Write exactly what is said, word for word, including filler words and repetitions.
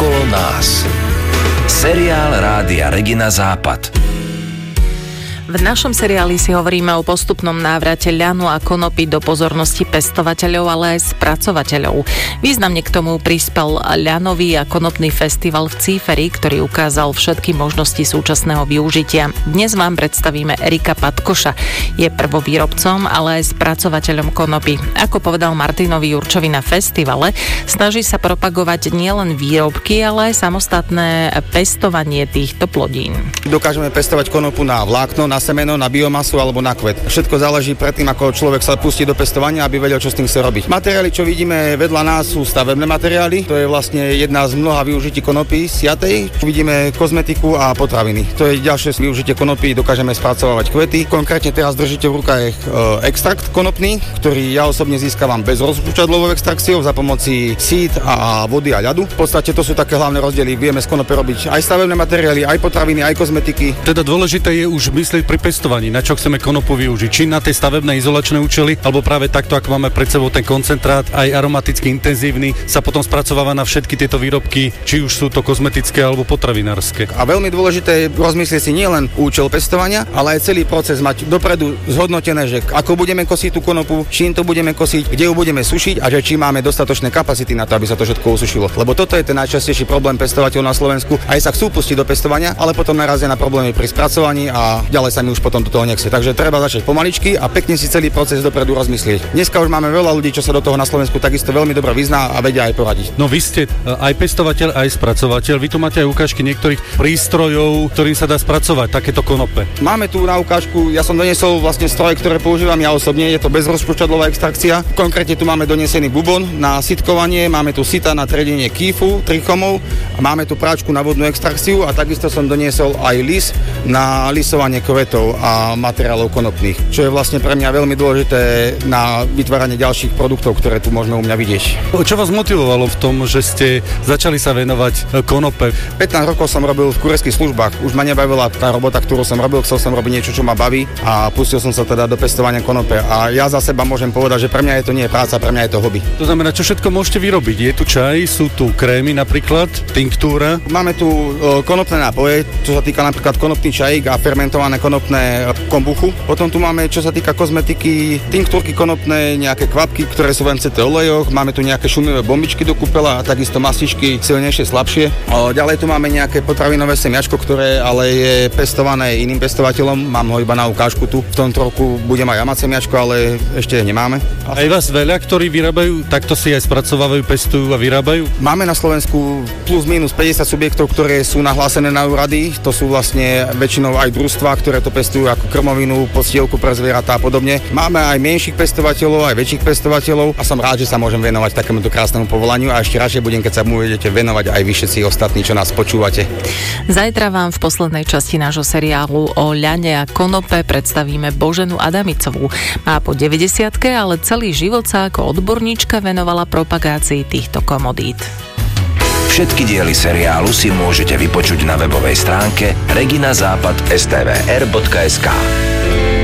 Okolo nás. Seriál Rádia Regina Západ. V našom seriáli si hovoríme o postupnom návrate ľanu a konopy do pozornosti pestovateľov, ale aj spracovateľov. Významne k tomu prispel ľanový a konopný festival v Cíferi, ktorý ukázal všetky možnosti súčasného využitia. Dnes vám predstavíme Erika Patkoša. Je prvovýrobcom, ale aj spracovateľom konopy. Ako povedal Martinovi Jurčovi na festivale, snaží sa propagovať nielen výrobky, ale aj samostatné pestovanie týchto plodín. Dokážeme pestovať konopu na vlákno, na semeno, na biomasu alebo na kvet. Všetko záleží predtým, ako človek sa pustí do pestovania, aby vedel, čo s tým chce robiť. Materiály, čo vidíme vedľa nás, sú stavebné materiály. To je vlastne jedna z mnoha využití konopy siatej. Vidíme kozmetiku a potraviny. To je ďalšie využitie konopy, dokážeme spracovávať kvety. Konkrétne teraz držíte v rukách e, extrakt konopný, ktorý ja osobne získavam bez rozpúšťadlovou extrakciou za pomoci sít a vody a ľadu. V podstate to sú také hlavné rozdiely. Vieme z konope robiť aj stavebné materiály, aj potraviny, aj kozmetiky. Teda dôležité je už myslieť pri pestovaní, na čo chceme konopu využiť. Či na tie stavebné izolačné účely, alebo práve takto, ako máme pred sebou ten koncentrát, aj aromaticky intenzívny, sa potom spracováva na všetky tieto výrobky, či už sú to kozmetické alebo potravinárske. A veľmi dôležité je rozmyslieť si nielen účel pestovania, ale aj celý proces mať dopredu zhodnotené, že ako budeme kosiť tú konopu, čím to budeme kosiť, kde ju budeme sušiť a že či máme dostatočné kapacity na to, aby sa to všetko usušilo. Lebo toto je ten najčastejší problém pestovateľov na Slovensku. Aj sa chcú pustiť do pestovania, ale potom narazia na problémy pri spracovaní a ďalej sa mi už potom do toho nechce. Takže treba začať pomaličky a pekne si celý proces dopredu rozmyslieť. Dneska už máme veľa ľudí, čo sa do toho na Slovensku takisto veľmi dobre vyzná a vedia aj poradiť. No vy ste aj pestovateľ, aj spracovateľ. Vy tu máte aj ukážky niektorých prístrojov, ktorým sa dá spracovať takéto konope. Máme tu na ukážku, ja som doniesol vlastne stroje, ktoré používam ja osobne, je to bezrozpúšťadlová extrakcia. Konkrétne tu máme donesený bubon na sitkovanie, máme tu sita na triedenie kýfu, trichomov, máme tu práčku na vodnú extrakciu a takisto som doniesol aj lis na lisovanie kvetov a materiálov konopných, čo je vlastne pre mňa veľmi dôležité na vytváranie ďalších produktov, ktoré tu môžeme u mňa vidieť. Čo vás motivovalo v tom, že ste začali sa venovať konope? pätnásť rokov som robil v kurierských službách. Už ma nebavila tá robota, ktorú som robil, chcel som robiť niečo, čo ma baví a pustil som sa teda do pestovania konope. A ja za seba môžem povedať, že pre mňa je to nie práca, pre mňa je to hobby. To znamená, čo všetko môžete vyrobiť? Je tu čaj, sú tu krémy napríklad, tinktúra. Máme tu e, konopné nápoje, čo sa týka napríklad konopný čajík a fermentované konopné kombuchu. Potom tu máme, čo sa týka kozmetiky, tinktúrky konopné, nejaké kvapky, ktoré sú v em cé té olejoch, máme tu nejaké šumivé bombičky do kúpela a takisto mastičky silnejšie, slabšie. O, ďalej tu máme nejaké potravinové semiačko, ktoré ale je pestované iným pestovateľom, mám ho iba na ukážku tu. V tomto roku budem aj ja mať semiačko, ale ešte nemáme. Aj vás veľa, ktorí vyrábajú, takto si aj spracovávajú, pestujú a vyrábajú? Máme na Slovensku plus minus päťdesiat subjektov, ktoré sú nahlásené na úrady. To sú vlastne väčšinou aj družstvá, ktoré to pestujú ako krmovinu, podstielku pre zvieratá a podobne. Máme aj menších pestovateľov, aj väčších pestovateľov a som rád, že sa môžem venovať takémuto krásnemu povolaniu a ešte radšej budem, keď sa mu budete venovať aj vy všetci ostatní, čo nás počúvate. Zajtra vám v poslednej časti nášho seriálu o ľane a konope predstavíme Boženu Adamicovú. Má po deväťdesiatke, ale celý život sa ako odborníčka venovala propagácii týchto komodít. Všetky diely seriálu si môžete vypočuť na webovej stránke regina západ bodka es té vé er bodka es ká.